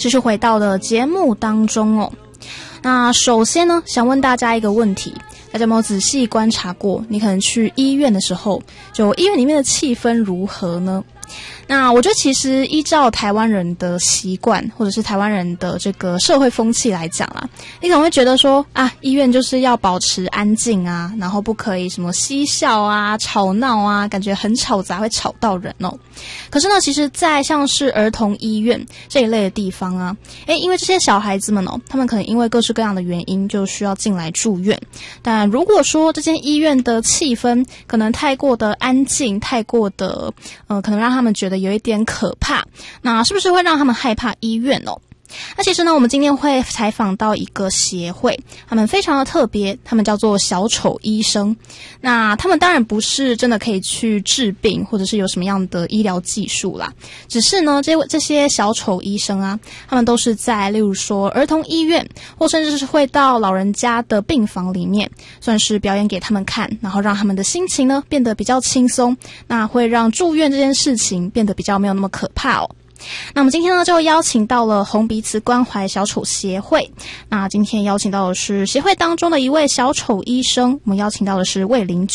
继续回到了节目当中哦。那首先呢，想问大家一个问题，大家有没有仔细观察过，你可能去医院的时候，就医院里面的气氛如何呢？那我觉得其实依照台湾人的习惯，或者是台湾人的这个社会风气来讲啦，你可能会觉得说啊，医院就是要保持安静啊，然后不可以什么嬉笑啊、吵闹啊，感觉很吵杂会吵到人哦。可是呢，其实在像是儿童医院这一类的地方啊，因为这些小孩子们哦，他们可能因为各式各样的原因就需要进来住院。但如果说这间医院的气氛可能太过的安静，太过的可能让他们觉得有一点可怕，那是不是会让他们害怕医院哦？那其实呢，我们今天会采访到一个协会，他们非常的特别，他们叫做小丑医生。那他们当然不是真的可以去治病，或者是有什么样的医疗技术啦，只是呢，这些小丑医生啊，他们都是在例如说儿童医院，或甚至是会到老人家的病房里面，算是表演给他们看，然后让他们的心情呢变得比较轻松，那会让住院这件事情变得比较没有那么可怕哦。那我们今天呢就邀请到了红鼻子关怀小丑协会，那今天邀请到的是协会当中的一位小丑医生，我们邀请到的是魏林